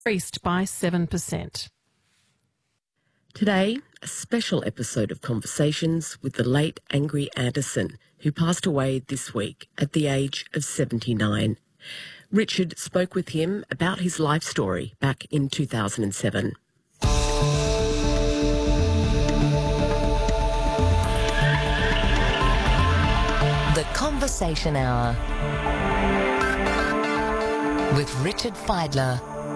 increased by 7%. Today, a special episode of Conversations with the late Angry Anderson, who passed away this week at the age of 79. Richard spoke with him about his life story back in 2007. The Conversation Hour with Richard Fidler.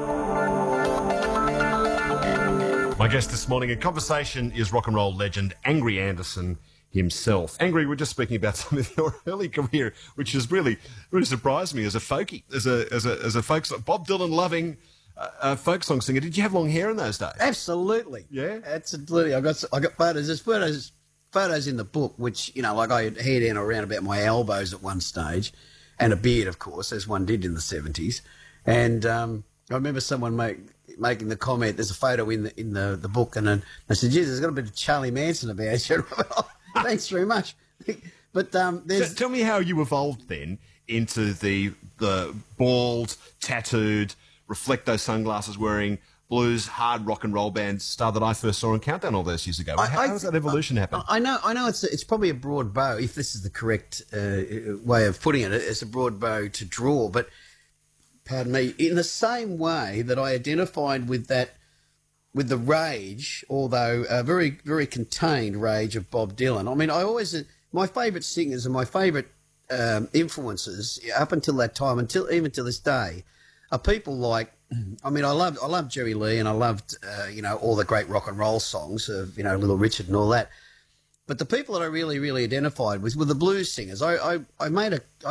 My guest this morning in conversation is rock and roll legend Angry Anderson himself. Angry, we're just speaking about some of your early career, which has really surprised me as a folkie, as a folk song, Bob Dylan loving folk song singer. Did you have long hair in those days? Absolutely. Yeah? Absolutely. I got photos. There's photos in the book, which, you know, like I had hair down around about my elbows at one stage, and a beard, of course, as one did in the 70s. And I remember someone making the comment, there's a photo in the book, and then I said, geez, there's got a bit of Charlie Manson about you. Thanks very much. But there's... So tell me how you evolved then into the bald, tattooed, reflecto sunglasses wearing blues, hard rock and roll band star that I first saw on Countdown all those years ago. How does that evolution happen? I know it's probably a broad bow, if this is the correct way of putting it. It's a broad bow to draw, but pardon me, in the same way that I identified with the rage, although a very, very contained rage of Bob Dylan. I mean, my favourite singers and my favourite influences up until that time, even to this day, are people like, I mean, I loved Jerry Lee, and I loved, all the great rock and roll songs of, Little Richard and all that. But the people that I really, really identified with were the blues singers. I made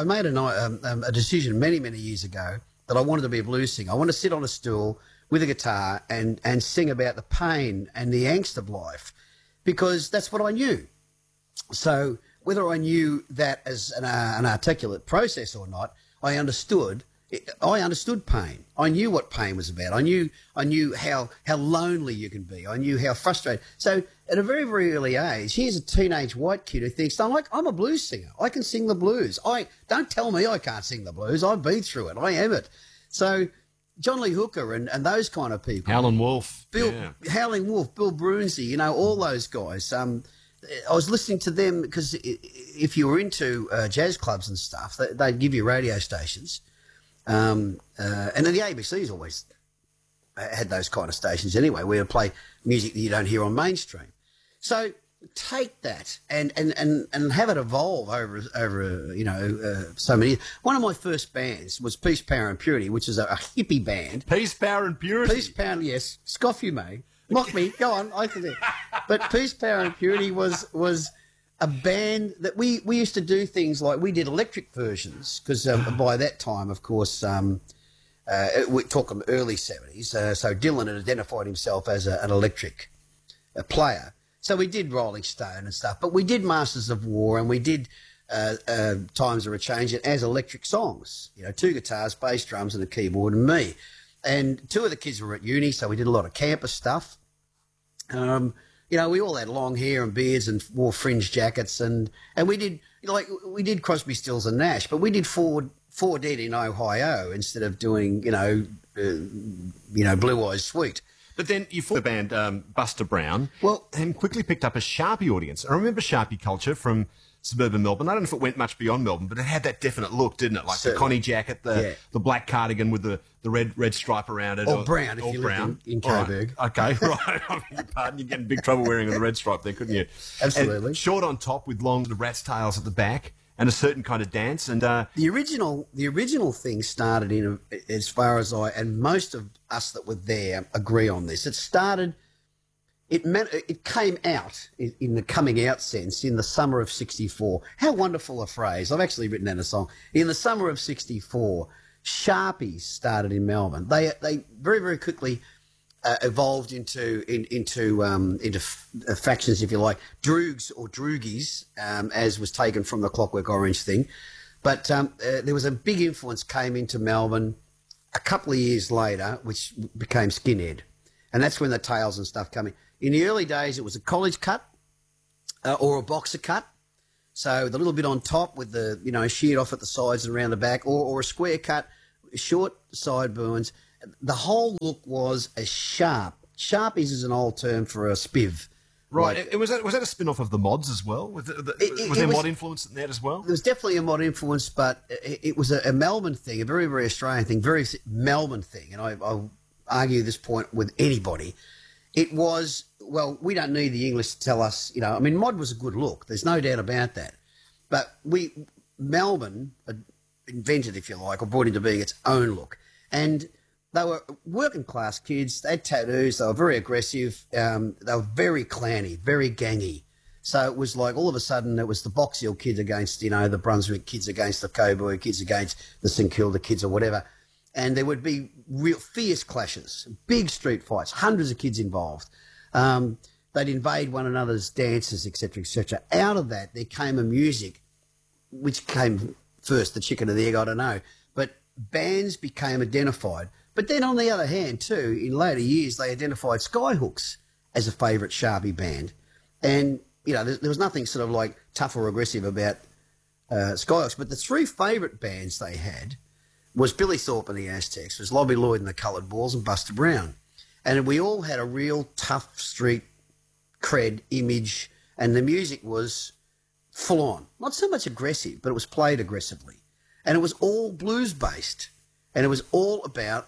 a decision many, many years ago that I wanted to be a blues singer. I wanted to sit on a stool with a guitar and sing about the pain and the angst of life, because that's what I knew. So whether I knew that as an articulate process or not, I understood pain. I knew what pain was about. I knew how lonely you can be. I knew how frustrated. So at a very, very early age, here's a teenage white kid who thinks, I'm a blues singer. I can sing the blues. Don't tell me I can't sing the blues. I've been through it. I am it. So John Lee Hooker and those kind of people. Howlin' Wolf. Howlin' Wolf, Bill Brunsey, all those guys. I was listening to them because if you were into jazz clubs and stuff, they'd give you radio stations. And then the ABC's always had those kind of stations anyway, where you play music that you don't hear on mainstream. So take that and have it evolve over so many years. One of my first bands was Peace, Power and Purity, which is a hippie band. Peace, Power and Purity. Peace, Power, yes. Scoff you may. Mock me. Go on. I can do it. But Peace, Power and Purity was a band that we used to do things like we did electric versions, because by that time, of course, we talk them early 70s. So Dylan had identified himself as an electric player. So we did Rolling Stone and stuff, but we did Masters of War, and we did Times Are a Changin' as electric songs. 2 guitars, bass, drums, and a keyboard, and me. And 2 of the kids were at uni, so we did a lot of campus stuff. We all had long hair and beards and wore fringe jackets, and we did Crosby, Stills and Nash, but we did Four Dead in Ohio instead of doing Blue Eyes Sweet. But then you formed the band Buster Brown, and quickly picked up a Sharpie audience. I remember Sharpie culture from suburban Melbourne. I don't know if it went much beyond Melbourne, but it had that definite look, didn't it? Like certainly. The Connie jacket, the black cardigan with the red stripe around it. Or brown, if you lived in Coburg. Right. Okay, right. Pardon, you'd get in big trouble wearing the red stripe there, couldn't you? Absolutely. And short on top with long rat's tails at the back, and a certain kind of dance. And the original thing started in, as far as and most of us that were there agree on this. It came out in the coming out sense in the summer of '64. How wonderful a phrase! I've actually written down a song. In the summer of '64, Sharpies started in Melbourne. They very, very quickly evolved into factions, if you like, Droogs or Droogies, as was taken from the Clockwork Orange thing. But there was a big influence came into Melbourne a couple of years later, which became Skinhead. And that's when the tails and stuff came in. In the early days, it was a college cut or a boxer cut. So the little bit on top with the, sheared off at the sides and around the back, or a square cut, short sideburns, the whole look was as sharp. Sharpies is an old term for a spiv. Right. Like, was that a spin-off of the Mods as well? Was there mod influence in that as well? There was definitely a mod influence, but it was a Melbourne thing, a very, very Australian thing, very Melbourne thing. And I'll argue this point with anybody. It was, well, we don't need the English to tell us, I mean, mod was a good look. There's no doubt about that. But Melbourne invented, if you like, or brought into being its own look. And they were working class kids. They had tattoos. They were very aggressive. They were very clanny, very gangy. So it was like all of a sudden it was the Box Hill kids against, the Brunswick kids against the Coburg kids against the St Kilda kids or whatever. And there would be real fierce clashes, big street fights, hundreds of kids involved. They'd invade one another's dances, etc., etc. Out of that, there came a music, which came first, the chicken or the egg, I don't know. But bands became identified. But then on the other hand, too, in later years, they identified Skyhooks as a favourite Sharpie band. And, there was nothing sort of like tough or aggressive about Skyhooks. But the three favourite bands they had was Billy Thorpe and the Aztecs, was Lobby Lloyd and the Coloured Balls, and Buster Brown. And we all had a real tough street cred image, and the music was full on. Not so much aggressive, but it was played aggressively. And it was all blues-based. And it was all about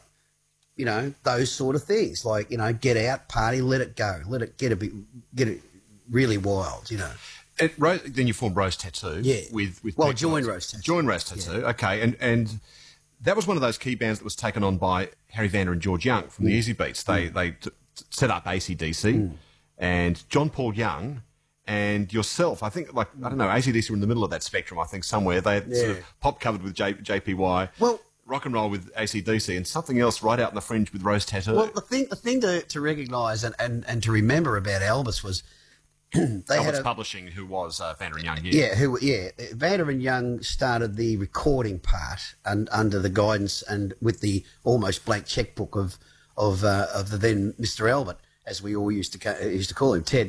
those sort of things, like, get out, party, let it go, let it get it really wild, Then you formed Rose Tattoo. Yeah. Joined Rose Tattoo. Joined Rose Tattoo, yeah. Okay. And that was one of those key bands that was taken on by Harry Vander and George Young from the Easy Beats. They set up AC/DC, and John Paul Young and yourself, I think, AC/DC were in the middle of that spectrum, I think, somewhere. They had sort of pop covered with JPY. Well, rock and roll with AC/DC, and something else right out in the fringe with Rose Tattoo. Well, the thing to recognise and to remember about Elvis was Elvis Publishing, who was Vander and Young. Vander and Young started the recording part under the guidance and with the almost blank checkbook of the then Mr. Albert, as we all used to call him, Ted.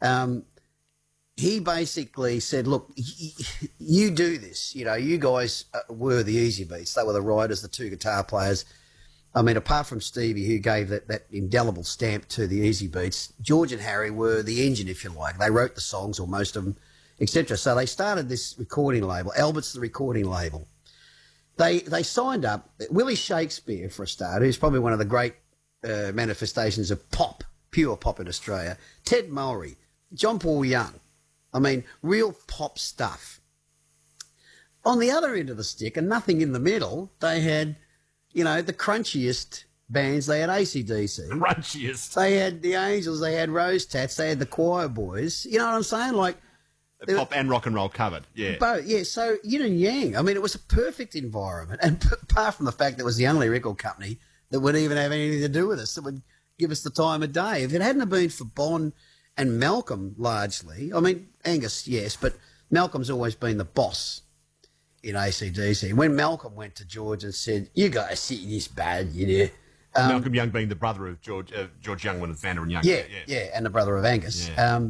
He basically said, look, you do this. You guys were the Easy Beats. They were the writers, the two guitar players. I mean, apart from Stevie, who gave that indelible stamp to the Easy Beats, George and Harry were the engine, if you like. They wrote the songs, or most of them, etc. So they started this recording label. Albert's the recording label. They signed up Willie Shakespeare, for a start, who's probably one of the great manifestations of pop, pure pop in Australia. Ted Mowry, John Paul Young. I mean, real pop stuff. On the other end of the stick, and nothing in the middle, they had, the crunchiest bands. They had AC/DC. Crunchiest. They had the Angels. They had Rose Tats. They had the Choir Boys. You know what I'm saying? Like, pop and rock and roll covered, yeah. Both, yeah. So yin and yang. I mean, it was a perfect environment. And apart from the fact that it was the only record company that would even have anything to do with us, that would give us the time of day. If it hadn't have been for Bon and Malcolm, largely, I mean, Angus, yes, but Malcolm's always been the boss in AC/DC. When Malcolm went to George and said, "You guys sit in this bad," Malcolm Young being the brother of George Young, one of Vander and Young. Yeah, and the brother of Angus. Yeah.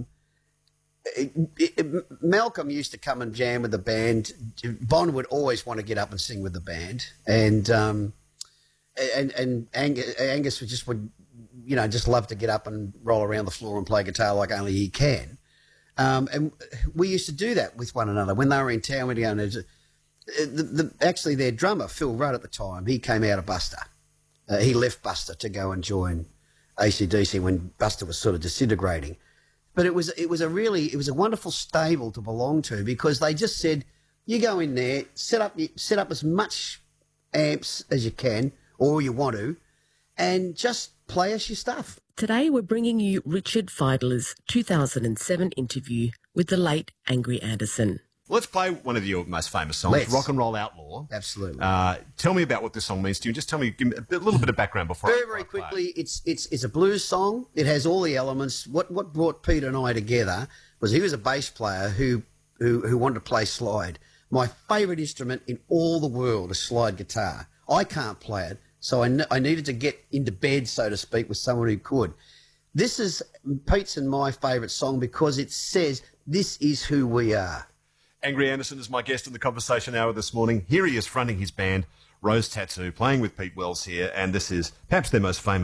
Malcolm used to come and jam with the band. Bon would always want to get up and sing with the band, and Angus would just love to get up and roll around the floor and play guitar like only he can. And we used to do that with one another when they were in town. We'd go and actually their drummer Phil Rudd at the time, he came out of Buster. He left Buster to go and join AC/DC when Buster was sort of disintegrating. But it was a wonderful stable to belong to, because they just said, you go in there, set up as much amps as you can or you want to, and just play us your stuff. Today we're bringing you Richard Fidler's 2007 interview with the late Angry Anderson. Let's play one of your most famous songs, Rock and Roll Outlaw. Absolutely. Tell me about what this song means to you. Just give me a little bit of background before very quickly. It's a blues song. It has all the elements. What brought Peter and I together was he was a bass player who wanted to play slide. My favourite instrument in all the world is slide guitar. I can't play it, so I needed to get into bed, so to speak, with someone who could. This is Pete's and my favourite song because it says, this is who we are. Angry Anderson is my guest in the Conversation Hour this morning. Here he is fronting his band, Rose Tattoo, playing with Pete Wells here, and this is perhaps their most famous